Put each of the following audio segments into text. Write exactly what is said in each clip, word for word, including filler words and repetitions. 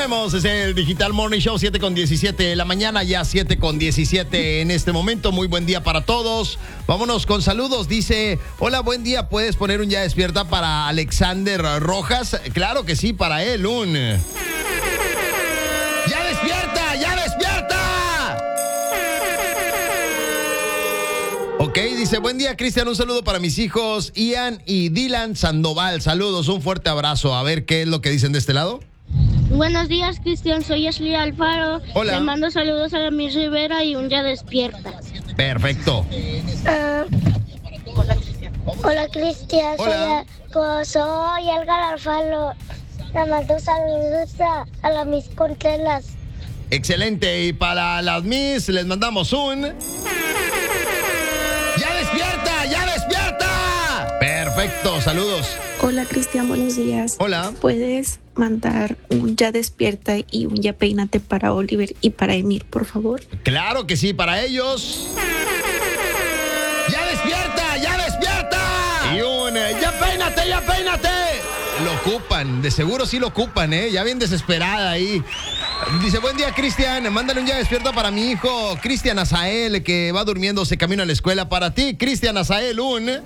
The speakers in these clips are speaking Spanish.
Continuemos, es el Digital Morning Show, siete con diecisiete de la mañana, ya siete con diecisiete en este momento. Muy buen día para todos. Vámonos con saludos. Dice, hola, buen día, ¿puedes poner un ya despierta para Alexander Rojas? Claro que sí, para él, un... ¡Ya despierta! ¡Ya despierta! Ok, dice, buen día, Cristian, un saludo para mis hijos Ian y Dylan Sandoval. Saludos, un fuerte abrazo. A ver, ¿qué es lo que dicen de este lado? Buenos días, Cristian, soy Ashley Alfaro. Hola. Le mando saludos a la Miss Rivera y un ya despierta. Perfecto. Uh, hola, Cristian, Hola. soy, soy Edgar Alfaro. Le mando saludos a, a la Miss Contreras. Excelente, y para las Miss les mandamos un... ¡Ya despierta! ¡Ya despierta! Perfecto, saludos. Hola, Cristian, buenos días. Hola. ¿Puedes mandar un ya despierta y un ya peínate para Oliver y para Emir, por favor? Claro que sí, para ellos. ¡Ya despierta! ¡Ya despierta! Y un... ¡Ya peínate! ¡Ya peínate! Lo ocupan, de seguro sí lo ocupan, ¿eh? Ya bien desesperada ahí. Dice, buen día, Cristian, mándale un ya despierta para mi hijo Cristian Azael, que va durmiendo, se camina a la escuela. Para ti, Cristian Azael, un... ¡Ya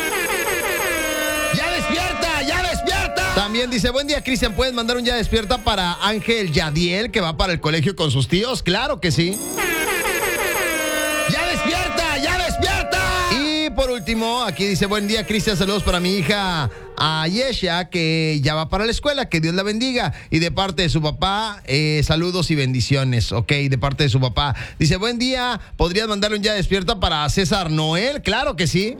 despierta! ¡Ya despierta! También dice, buen día, Cristian, ¿puedes mandar un ya despierta para Ángel Yadiel, que va para el colegio con sus tíos? Claro que sí. ¡Ya despierta! ¡Ya despierta! Y por último, aquí dice, buen día, Cristian, saludos para mi hija Ayesha, que ya va para la escuela, que Dios la bendiga. Y de parte de su papá, eh, saludos y bendiciones, ok, de parte de su papá. Dice, buen día, ¿podrías mandarle un ya despierta para César Noel? Claro que sí.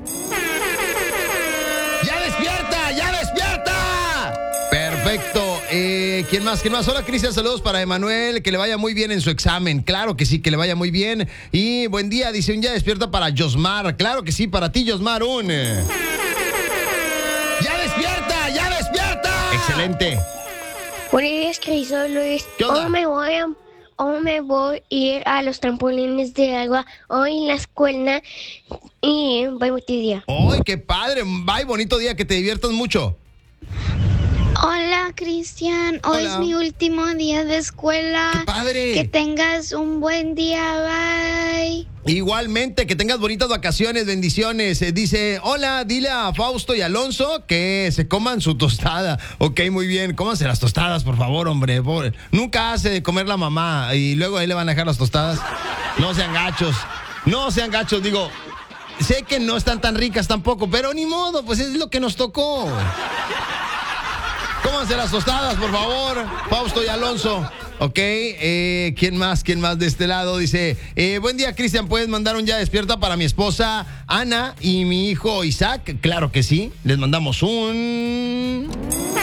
¡Ya despierta! ¡Ya despierta! Perfecto. Eh, ¿Quién más? ¿Quién más? Hola, Cristian. Saludos para Emanuel. Que le vaya muy bien en su examen. Claro que sí, que le vaya muy bien. Y buen día. Dice un ya despierta para Josmar. Claro que sí, para ti, Josmar. Un... ¡Ya despierta! ¡Ya despierta! Excelente. Buenos días, Cristian Luis. ¿Qué onda? Hoy me voy a... Hoy me voy a ir a los trampolines de agua hoy en la escuela y buen día. ¡Ay, qué padre! Bye, bonito día, que te diviertas mucho. Hola, Cristian. Hoy Hola. es mi último día de escuela. ¡Qué padre! Que tengas un buen día. Bye. Igualmente, que tengas bonitas vacaciones, bendiciones. Eh, dice, hola, dile a Fausto y Alonso que se coman su tostada. Ok, muy bien, cómanse las tostadas, por favor, hombre. Pobre. Nunca hace de comer la mamá y luego ahí le van a dejar las tostadas. No sean gachos, no sean gachos, digo, sé que no están tan ricas tampoco, pero ni modo, pues es lo que nos tocó. Cómanse las tostadas, por favor, Fausto y Alonso. Ok, eh, ¿quién más? ¿Quién más de este lado? Dice, eh, buen día, Cristian, ¿puedes mandar un ya despierta para mi esposa Ana y mi hijo Isaac? Claro que sí, les mandamos un...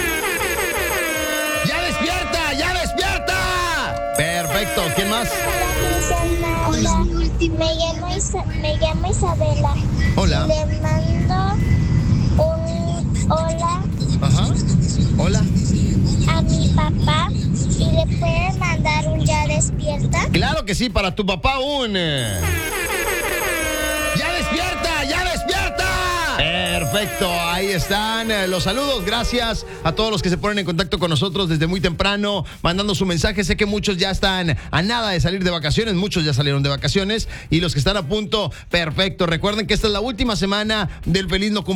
¡Ya despierta! ¡Ya despierta! Perfecto, ¿quién más? Hola, me llamo, Isa- me llamo Isabela. Hola. Le mando un hola Ajá, hola. a mi papá y le pueden mandar un ya despierta. Claro que sí, para tu papá un... ¡Ya despierta! ¡Ya despierta! Perfecto, ahí están eh, los saludos. Gracias a todos los que se ponen en contacto con nosotros desde muy temprano, mandando su mensaje. Sé que muchos ya están a nada de salir de vacaciones, muchos ya salieron de vacaciones y los que están a punto, perfecto. Recuerden que esta es la última semana del Feliz No Cum-